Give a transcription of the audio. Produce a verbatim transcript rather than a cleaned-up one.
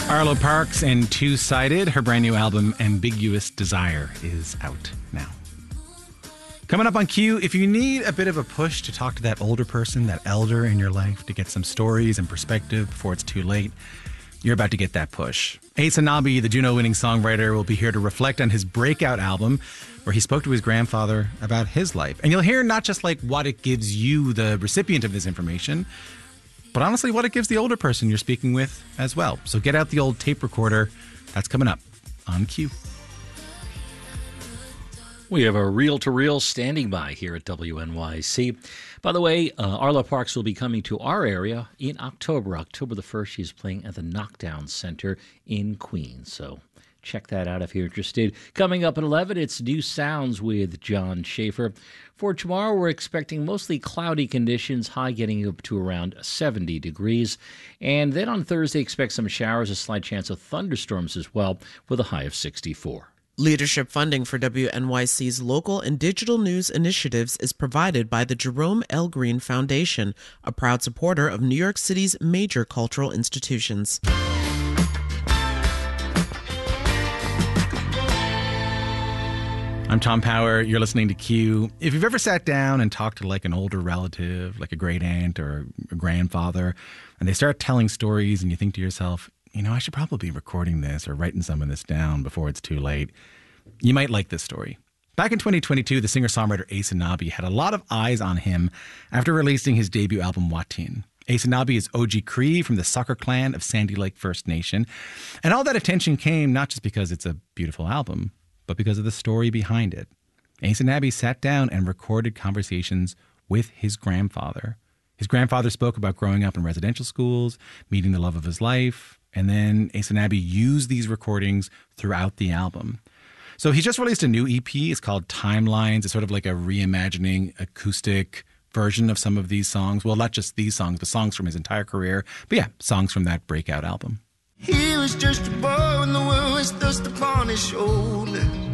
Arlo Parks and Two-Sided, her brand new album, Ambiguous Desire, is out now. Coming up on Q, if you need a bit of a push to talk to that older person, that elder in your life, to get some stories and perspective before it's too late, you're about to get that push. Ace Anabi, the Juno-winning songwriter, will be here to reflect on his breakout album, where he spoke to his grandfather about his life. And you'll hear not just like what it gives you, the recipient of this information, but honestly, what it gives the older person you're speaking with as well. So get out the old tape recorder. That's coming up on Q. We have a reel-to-reel standing by here at W N Y C. By the way, uh, Arlo Parks will be coming to our area in October. October the first, she's playing at the Knockdown Center in Queens. So check that out if you're interested. Coming up at eleven, it's New Sounds with John Schaefer. For tomorrow, we're expecting mostly cloudy conditions, high getting up to around seventy degrees. And then on Thursday, expect some showers, a slight chance of thunderstorms as well, with a high of sixty-four. Leadership funding for W N Y C's local and digital news initiatives is provided by the Jerome L. Green Foundation, a proud supporter of New York City's major cultural institutions. I'm Tom Power. You're listening to Q. If you've ever sat down and talked to like an older relative, like a great aunt or a grandfather, and they start telling stories and you think to yourself, you know, I should probably be recording this or writing some of this down before it's too late, you might like this story. Back in twenty twenty-two, the singer-songwriter Ace Anabi had a lot of eyes on him after releasing his debut album, Watin. Ace Anabi is O G Cree from the Sucker Clan of Sandy Lake First Nation. And all that attention came not just because it's a beautiful album, but because of the story behind it. Ace Anabi sat down and recorded conversations with his grandfather. His grandfather spoke about growing up in residential schools, meeting the love of his life, and then Ace Anabi used these recordings throughout the album. So he just released a new E P. It's called Timelines. It's sort of like a reimagining acoustic version of some of these songs. Well, not just these songs, but songs from his entire career. But yeah, songs from that breakout album. He was just a boy when the world was thrust upon his shoulder.